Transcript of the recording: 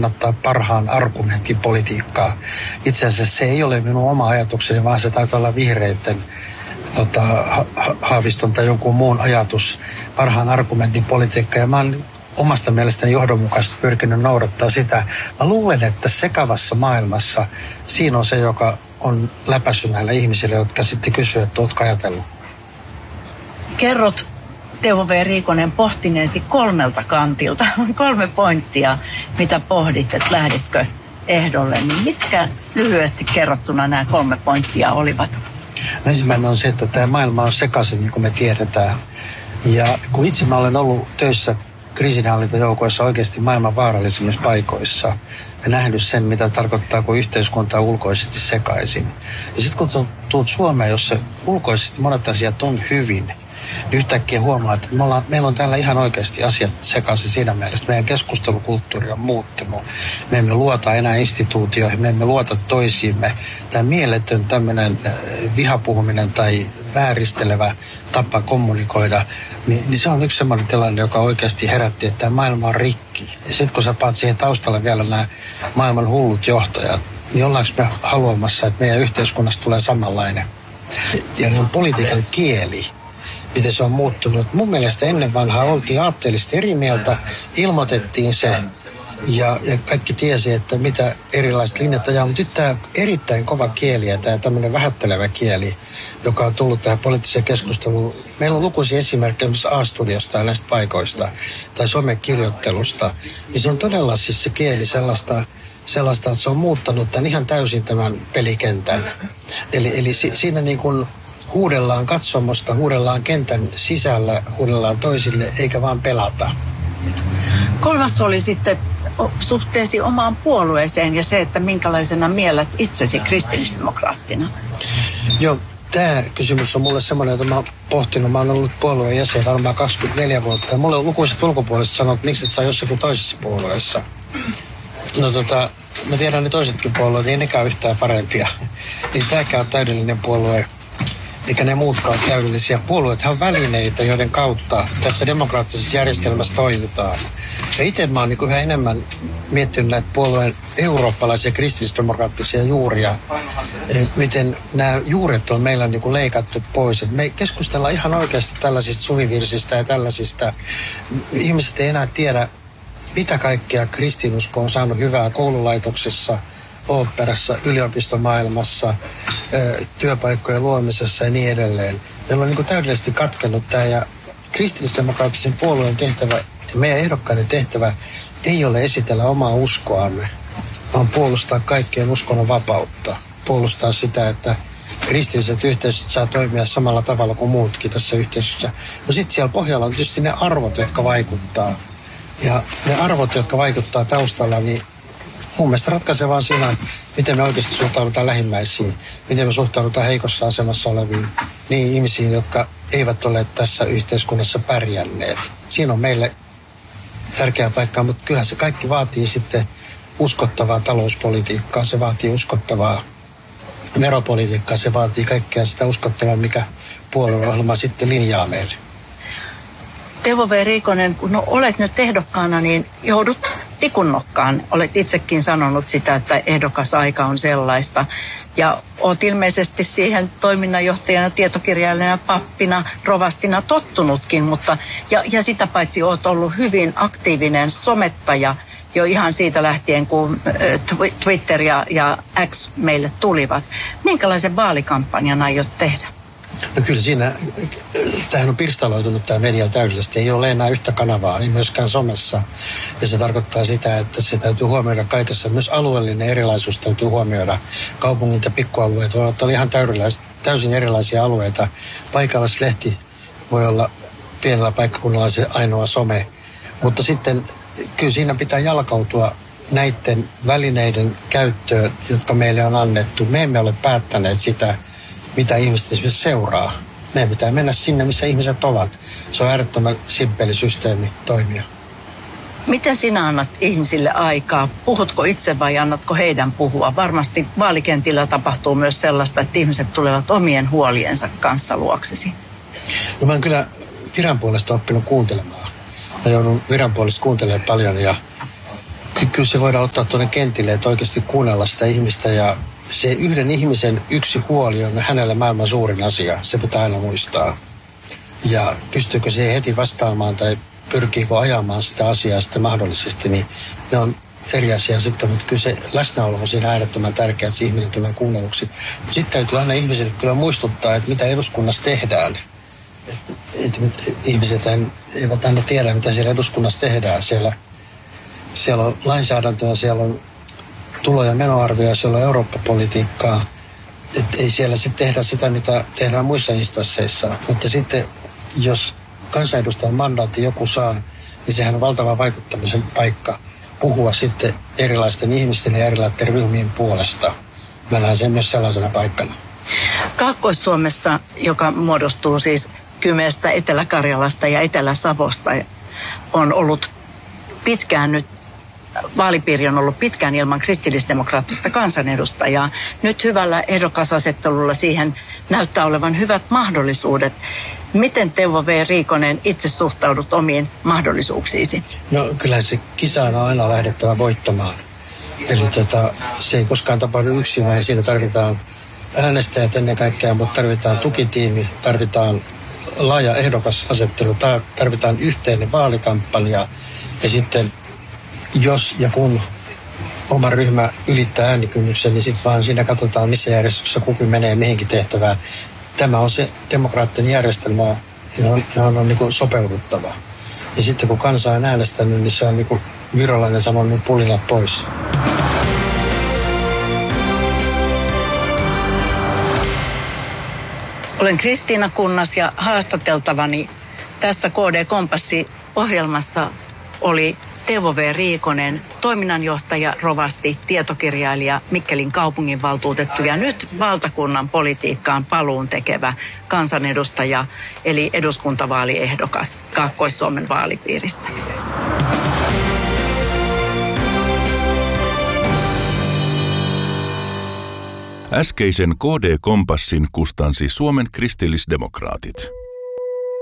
kannattaa parhaan argumentin politiikkaa. Itse asiassa se ei ole minun oma ajatukseni, vaan se taitaa olla vihreiden Haaviston tai jonkun muun ajatus, parhaan argumentin politiikka. Ja mä oon omasta mielestäni johdonmukaisesti pyrkinyt noudattaa sitä. Mä luulen, että sekavassa maailmassa siinä on se, joka on läpäissyt näillä ihmisillä, jotka sitten kysyy, että ootko ajatellut. Kerrot, Teuvo V. Riikonen, pohtineesi 3 kantilta. 3 pointtia, mitä pohdit, että lähdetkö ehdolle. Niin mitkä lyhyesti kerrottuna nämä 3 pointtia olivat? Ensimmäinen on se, että tämä maailma on sekaisin, niin kuin me tiedetään. Ja kun itse mä olen ollut töissä kriisinhallintajoukoissa oikeasti maailman vaarallisimmissa paikoissa ja nähnyt sen, mitä tarkoittaa, kun yhteiskunta on ulkoisesti sekaisin. Ja sitten kun tulet Suomeen, jossa ulkoisesti monet asiat on hyvin, niin yhtäkkiä huomaa, että meillä on täällä ihan oikeasti asiat sekaisin siinä mielessä. Meidän keskustelukulttuuri on muuttunut. Me emme luota enää instituutioihin, me emme luota toisiimme. Tämä mieletön tämmöinen vihapuhuminen tai vääristelevä tapa kommunikoida, niin se on yksi sellainen tilanne, joka oikeasti herätti, että tämä maailma on rikki. Ja sitten kun sä paat siihen taustalle vielä nämä maailman hullut johtajat, niin ollaanko me haluamassa, että meidän yhteiskunnasta tulee samanlainen. Ja niin politiikan kieli, miten se on muuttunut. Mun mielestä ennen vanhaa oltiin aatteellisesti eri mieltä, ilmoitettiin se ja kaikki tiesi, että mitä erilaiset linjat ajaa. Mutta nyt tämä erittäin kova kieli ja tämä tämmöinen vähättelevä kieli, joka on tullut tähän poliittiseen keskusteluun. Meillä on lukuisia esimerkkejä myös A-studiosta ja näistä paikoista tai somekirjoittelusta. Niin se on todella siis se kieli sellaista, että se on muuttanut tämän ihan täysin tämän pelikentän. Eli siinä niin kuin huudellaan katsomosta, huudellaan kentän sisällä, huudellaan toisille, eikä vaan pelata. 3 oli sitten suhteesi omaan puolueeseen ja se, että minkälaisena miellet itsesi kristillisdemokraattina. Joo, tämä kysymys on mulle semmoinen, jota mä oon pohtinut. Mä oon ollut puolueen jäsen varmaan 24 vuotta ja mulle on lukuiset ulkopuoliset sanonut, että miksi et saa jossakin toisessa puolueessa. No mä tiedän ne toisetkin puolueet, ei nekään yhtään parempia. Ei tääkään ole täydellinen puolue. Eikä ne muutkaan täydellisiä. Puolueethan on välineitä, joiden kautta tässä demokraattisessa järjestelmässä toimitaan. Ja itse mä oon niin yhä enemmän miettinyt näitä puolueen eurooppalaisia kristillisdemokraattisia juuria. Miten nämä juuret on meillä niin leikattu pois. Et me keskustellaan ihan oikeasti tällaisista suvivirsistä ja tällaisista. Ihmiset ei enää tiedä, mitä kaikkea kristinusko on saanut hyvää koululaitoksessa, oopperassa, yliopistomaailmassa, työpaikkojen luomisessa ja niin edelleen. Meillä on niin täydellisesti katkennut tämä ja kristillisdemokraattisen puolueen tehtävä ja meidän ehdokkaiden tehtävä ei ole esitellä omaa uskoamme, vaan puolustaa kaikkien uskonnon vapautta. Puolustaa sitä, että kristilliset yhteisöt saa toimia samalla tavalla kuin muutkin tässä yhteisössä. No sitten siellä pohjalla on tietysti ne arvot, jotka vaikuttaa. Ja ne arvot, jotka vaikuttaa taustalla, niin mun mielestä ratkaisevaa siinä, miten me oikeasti suhtaudutaan lähimmäisiin, miten me suhtaudutaan heikossa asemassa oleviin, niin ihmisiin, jotka eivät ole tässä yhteiskunnassa pärjänneet. Siinä on meille tärkeä paikka, mutta kyllähän se kaikki vaatii sitten uskottavaa talouspolitiikkaa, se vaatii uskottavaa veropolitiikkaa, se vaatii kaikkea sitä uskottavaa, mikä puolueohjelma sitten linjaa meille. Teuvo V. Riikonen, kun olet nyt ehdokkaana, niin joudut tikunnokkaan. Olet itsekin sanonut sitä, että ehdokasaika on sellaista. Ja olet ilmeisesti siihen toiminnanjohtajana, tietokirjailijana, pappina, rovastina tottunutkin. Ja sitä paitsi olet ollut hyvin aktiivinen somettaja jo ihan siitä lähtien, kun Twitter ja X meille tulivat. Minkälaisen vaalikampanjan aiot tehdä? No kyllä siinä, tämähän on pirstaloitunut tämä media täydellisesti. Ei ole enää yhtä kanavaa, ei myöskään somessa. Ja se tarkoittaa sitä, että se täytyy huomioida kaikessa. Myös alueellinen erilaisuus täytyy huomioida. Kaupungit ja pikkualueet voivat olla ihan täysin erilaisia alueita. Paikallislehti voi olla pienellä paikkakunnalla se ainoa some. Mutta sitten kyllä siinä pitää jalkautua näiden välineiden käyttöön, jotka meille on annettu. Me emme ole päättäneet sitä, mitä ihmiset esimerkiksi seuraa. Meidän pitää mennä sinne, missä ihmiset ovat. Se on äärettömän simppeli systeemi toimia. Miten sinä annat ihmisille aikaa? Puhutko itse vai annatko heidän puhua? Varmasti vaalikentillä tapahtuu myös sellaista, että ihmiset tulevat omien huoliensa kanssa luoksesi. No mä oon kyllä viran puolesta oppinut kuuntelemaan. Mä joudun viran puolesta kuuntelemaan paljon ja Kyllä se voidaan ottaa tuonne kentille, että oikeasti kuunnella sitä ihmistä ja se yhden ihmisen yksi huoli on hänelle maailman suurin asia. Se pitää aina muistaa. Ja pystyykö se heti vastaamaan tai pyrkiikö ajamaan sitä asiaa sitten mahdollisesti, niin ne on eri asia sitten, mutta kyllä se läsnäolo on siinä äärettömän tärkeää, että se ihminen tulee kuunnelluksi. Mutta sitten täytyy aina ihmisille kyllä muistuttaa, että mitä eduskunnassa tehdään. Ihmiset eivät aina tiedä, mitä siellä eduskunnassa tehdään. Siellä on lainsäädäntöä, siellä on tulo- ja menoarvioja, siellä on Eurooppa-politiikkaa. Et ei siellä sitten tehdä sitä, mitä tehdään muissa instansseissa. Mutta sitten, jos kansanedustajan mandaatti joku saa, niin sehän on valtava vaikuttamisen paikka puhua sitten erilaisten ihmisten ja erilaisten ryhmien puolesta. Mä näen sen myös sellaisena paikkana. Kaakkois-Suomessa, joka muodostuu siis Kymestä, Etelä-Karjalasta ja Etelä-Savosta, on ollut pitkään nyt, vaalipiiri on ollut pitkään ilman kristillisdemokraattista kansanedustajaa. Nyt hyvällä ehdokasasettelulla siihen näyttää olevan hyvät mahdollisuudet. Miten Teuvo V. Riikonen itse suhtaudut omiin mahdollisuuksiisi? No kyllä se kisaan on aina lähdettävä voittamaan. Eli se ei koskaan tapahdu yksin, vaan siinä tarvitaan äänestäjät ennen kaikkea, mutta tarvitaan tukitiimi, tarvitaan laaja ehdokasasettelu, tarvitaan yhteinen vaalikampanja ja sitten jos ja kun oma ryhmä ylittää äänikynnyksen, niin sitten vaan siinä katsotaan, missä järjestyksessä kukin menee mihinkin tehtävään. Tämä on se demokraattinen järjestelmä, johon on niin sopeuduttava. Ja sitten kun kansa on äänestänyt, niin se on niin kuin virolainen sanoo, niin pulinat pois. Olen Kristiina Kunnas ja haastateltavani tässä KD Kompassi-ohjelmassa oli Teuvo V. Riikonen, toiminnanjohtaja, rovasti, tietokirjailija, Mikkelin kaupunginvaltuutettu ja nyt valtakunnan politiikkaan paluun tekevä kansanedustaja eli eduskuntavaaliehdokas Kaakkois-Suomen vaalipiirissä. Äskeisen KD Kompassin kustansi Suomen kristillisdemokraatit.